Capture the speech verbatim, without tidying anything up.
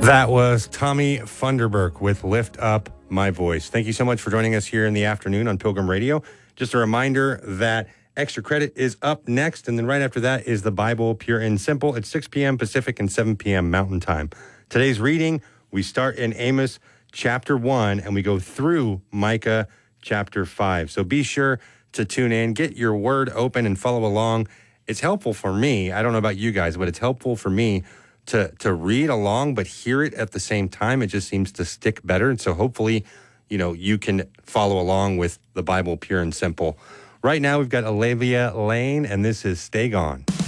That was Tommy Funderburk with Lift Up My Voice. Thank you so much for joining us here in the afternoon on Pilgrim Radio. Just a reminder that Extra Credit is up next, and then right after that is the Bible Pure and Simple at six p.m. Pacific and seven p.m. Mountain Time. Today's reading, we start in Amos chapter one, and we go through Micah chapter five. So be sure to tune in, get your word open, and follow along. It's helpful for me. I don't know about you guys, but it's helpful for me to to read along, but hear it at the same time. It just seems to stick better. And so hopefully, you know, you can follow along with the Bible Pure and Simple. Right now, we've got Olivia Lane, and this is Stay Gone.